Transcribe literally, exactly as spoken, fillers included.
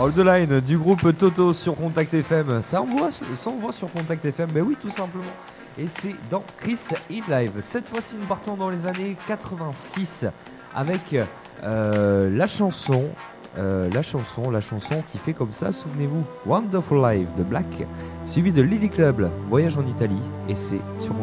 Hold the Line du groupe Toto sur Contact F M. Ça envoie, ça envoie sur Contact F M, ben oui, tout simplement. Et c'est dans Chris in Live. Cette fois-ci, nous partons dans les années quatre-vingt-six avec euh, la chanson, euh, la chanson, la chanson qui fait comme ça. Souvenez-vous, Wonderful Life de Black, suivi de Lily Club, Voyage en Italie, et c'est sur